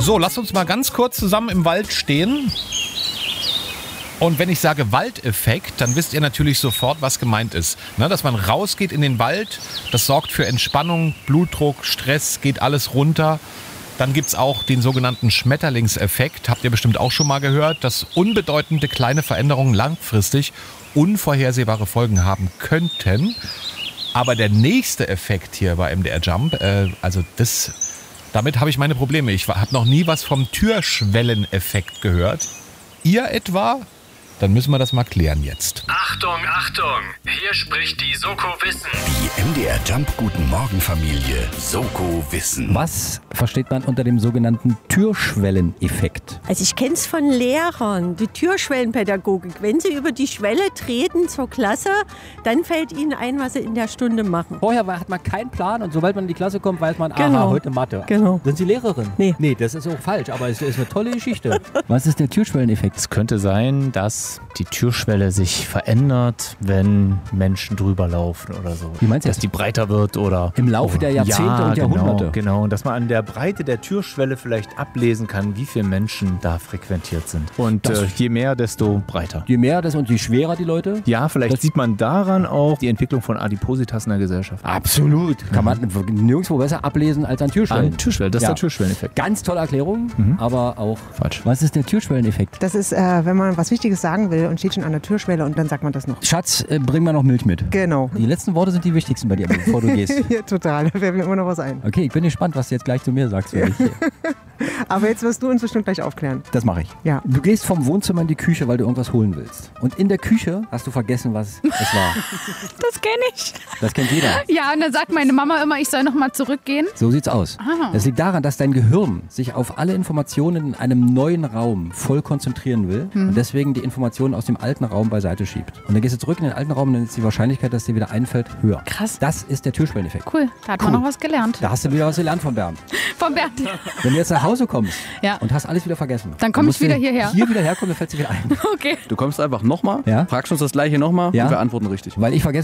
So, lasst uns mal ganz kurz zusammen im Wald stehen. Und wenn ich sage Waldeffekt, dann wisst ihr natürlich sofort, was gemeint ist. Ne, dass man rausgeht in den Wald, das sorgt für Entspannung, Blutdruck, Stress, geht alles runter. Dann gibt es auch den sogenannten Schmetterlingseffekt, habt ihr bestimmt auch schon mal gehört, dass unbedeutende kleine Veränderungen langfristig unvorhersehbare Folgen haben könnten. Aber der nächste Effekt hier bei MDR Jump, damit habe ich meine Probleme. Ich habe noch nie was vom Türschwelleneffekt gehört. Ihr etwa? Dann müssen wir das mal klären jetzt. Achtung, Achtung! Hier spricht die Soko Wissen. Die MDR Jump Guten Morgen Familie Soko Wissen. Was versteht man unter dem sogenannten Türschwelleneffekt? Also ich kenne es von Lehrern, die Türschwellenpädagogik. Wenn sie über die Schwelle treten zur Klasse, dann fällt ihnen ein, was sie in der Stunde machen. Vorher hat man keinen Plan und sobald man in die Klasse kommt, weiß man, Genau. aha, heute Mathe. Genau. Sind Sie Lehrerin? Nee. Nee, das ist auch falsch, aber es ist eine tolle Geschichte. Was ist der Türschwelleneffekt? Es könnte sein, dass die Türschwelle sich verändert, wenn Menschen drüber laufen oder so. Wie meinst du dass das? die breiter wird oder... Im Laufe der Jahrzehnte und Jahrhunderte. Genau. Und dass man an der Breite der Türschwelle vielleicht ablesen kann, wie viele Menschen da frequentiert sind. Und je mehr, desto breiter. Je mehr das und je schwerer die Leute? Ja, vielleicht sieht man daran auch die Entwicklung von Adipositas in der Gesellschaft. Absolut. Kann man nirgendwo besser ablesen als an Türschwellen. An Türschwelle, das ist Ja. der Türschwelleneffekt. Ganz tolle Erklärung, aber auch Falsch. Was ist der Türschwelleneffekt? Das ist, wenn man was Wichtiges sagen will und steht schon an der Türschwelle und dann sagt man das noch. Schatz, bring mal noch Milch mit. Genau. Die letzten Worte sind die wichtigsten bei dir, bevor du gehst. Ja, total. Da fällt mir immer noch was ein. Okay, ich bin gespannt, was du jetzt gleich zu mir sagst. Aber jetzt wirst du uns bestimmt gleich aufklären. Das mache ich. Ja. Du gehst vom Wohnzimmer in die Küche, weil du irgendwas holen willst. Und in der Küche hast du vergessen, was es war. Das kenne ich. Das kennt jeder. Ja, und dann sagt meine Mama immer, ich soll nochmal zurückgehen. So sieht's aus. Ah. Das liegt daran, dass dein Gehirn sich auf alle Informationen in einem neuen Raum voll konzentrieren will und deswegen die Informationen aus dem alten Raum beiseite schiebt. Und dann gehst du zurück in den alten Raum und dann ist die Wahrscheinlichkeit, dass dir wieder einfällt, höher. Krass. Das ist der Türschwelleneffekt. Cool, da hat man noch was gelernt. Da hast du wieder was gelernt von Bernd. Von Bernd. Wenn du jetzt nach Hause kommst Ja. und hast alles wieder vergessen, Dann komm ich musst du wieder hierher. Hier wieder herkommen, dann fällt dir wieder ein. Okay. Du kommst einfach nochmal, Ja? fragst uns das gleiche nochmal Ja? und wir antworten richtig. Weil ich vergessen